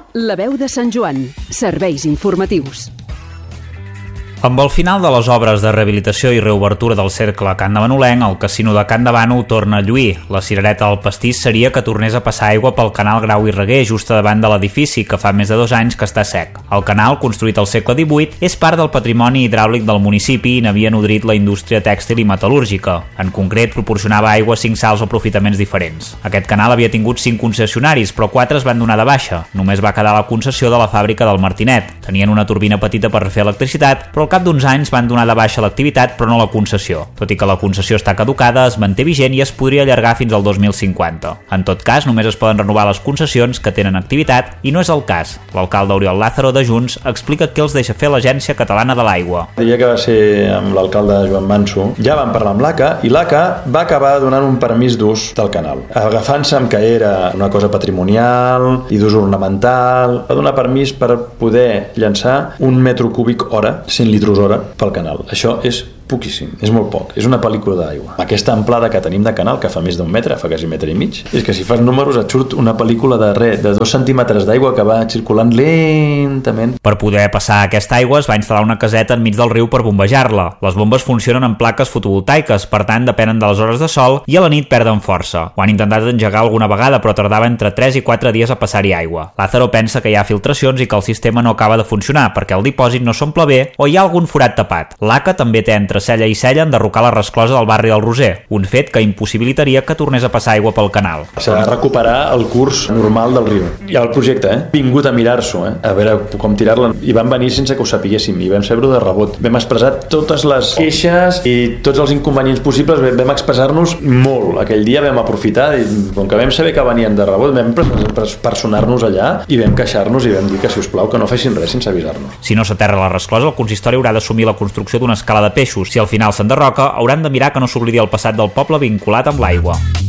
La veu de Sant Joan. Serveis informatius. Amb el final de les obres de rehabilitació i reobertura del cercle Can de Manolenc, el casino de Can de Bànol torna a lluir. La cirereta del pastís seria que tornés a passar aigua pel canal Grau i Reguer, just davant de l'edifici, que fa més de 2 anys que està sec. El canal, construït al segle XVIII, és part del patrimoni hidràulic del municipi i n'havia nodrit la indústria tèxtil i metal·lúrgica. En concret, proporcionava aigua a 5 sals o aprofitaments diferents. Aquest canal havia tingut 5 concessionaris, però 4 es van donar de baixa. Només va quedar la concessió de la fàbrica del Martinet. Tenien una turbina petita per fer electricitat, però al cap d'uns anys van donar de baixa l'activitat però no la concessió. Tot i que la concessió està caducada, es manté vigent i es podria allargar fins al 2050. En tot cas, només es poden renovar les concessions que tenen activitat i no és el cas. L'alcalde Oriol Lázaro de Junts explica què els deixa fer l'Agència Catalana de l'Aigua. El dia que va ser amb l'alcalde Joan Manso, ja van parlar amb l'ACA i l'ACA va acabar donant un permís d'ús del canal. Agafant-se amb que era una cosa patrimonial i d'ús ornamental, va donar permís per poder llançar 1 metre cúbic hora, 100 litres hora, pel canal. Això és poquíssim, és molt poc, és una pel·lícula d'aigua. Aquesta amplada que tenim de canal, que fa més d'1 metre, fa quasi 1,5 metres, és que si fas números et surt una pel·lícula de 2 centímetres d'aigua que va circulant lentament. Per poder passar aquesta aigua es va instal·lar una caseta enmig del riu per bombejar-la. Les bombes funcionen amb plaques fotovoltaiques, per tant depenen de les hores de sol i a la nit perden força. Ho han intentat engegar alguna vegada, però tardava entre 3 i 4 dies a passar-hi aigua. Lázaro pensa que hi ha filtracions i que el sistema no acaba de funcionar perquè el dipòsit no s'omple bé o hi ha algun forat tapat. L'ACA també té entre cella i cella enderrocar la resclosa del barri del Roser, un fet que impossibilitaria que tornés a passar aigua pel canal. S'ha de recuperar el curs normal del riu. Hi ha el projecte, vingut a mirar-s'ho, a veure com tirar-la, i van venir sense que ho sapiguéssim, i vam saber-ho de rebot. Vam expressar totes les queixes i tots els inconvenients possibles, vam expressar-nos molt. Aquell dia vam aprofitar, i com que vam saber que venien de rebot, vam personar-nos allà i vam queixar-nos i vam dir que, si us plau, que no fessin res sense avisar-nos. Si no s'aterra la resclosa, el consistori haurà d'assumir la construcció d'una escala de peixos. Si al final s'enderroca, hauran de mirar que no s'oblidi el passat del poble vinculat amb l'aigua.